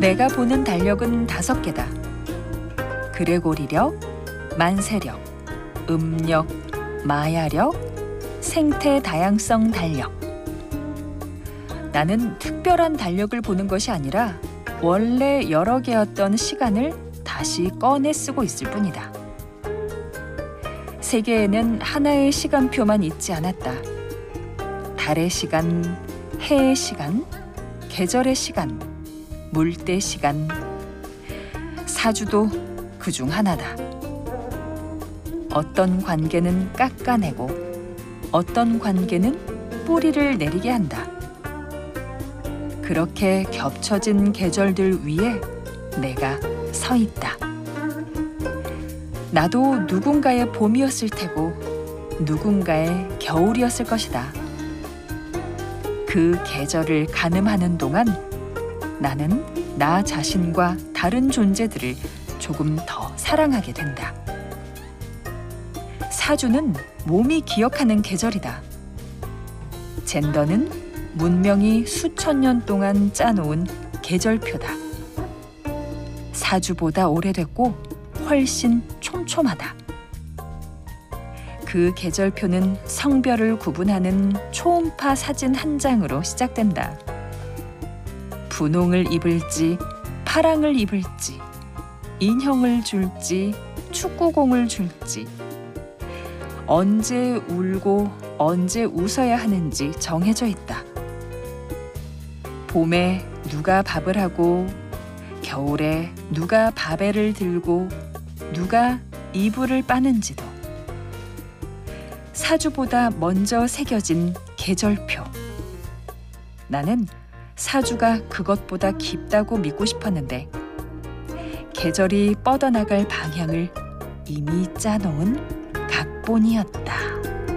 내가 보는 달력은 5개다. 그레고리력, 만세력, 음력, 마야력, 생태 다양성 달력. 나는 특별한 달력을 보는 것이 아니라 원래 여러 개였던 시간을 다시 꺼내 쓰고 있을 뿐이다. 세계에는 하나의 시간표만 있지 않았다. 달의 시간, 해의 시간, 계절의 시간, 물때 시간, 사주도 그중 하나다. 어떤 관계는 깎아내고 어떤 관계는 뿌리를 내리게 한다. 그렇게 겹쳐진 계절들 위에 내가 서 있다. 나도 누군가의 봄이었을 테고 누군가의 겨울이었을 것이다. 그 계절을 가늠하는 동안 나는 나 자신과 다른 존재들을 조금 더 사랑하게 된다. 사주는 몸이 기억하는 계절이다. 젠더는 문명이 수천 년 동안 짜놓은 계절표다. 사주보다 오래됐고 훨씬 촘촘하다. 그 계절표는 성별을 구분하는 초음파 사진 한 장으로 시작된다. 분홍을 입을지 파랑을 입을지 인형을 줄지 축구공을 줄지 언제 울고 언제 웃어야 하는지 정해져 있다. 봄에 누가 밥을 하고 겨울에 누가 바벨을 들고 누가 이불을 빠는지도 사주보다 먼저 새겨진 계절표. 나는 사주가 그것보다 깊다고 믿고 싶었는데 계절이 뻗어나갈 방향을 이미 짜놓은 각본이었다.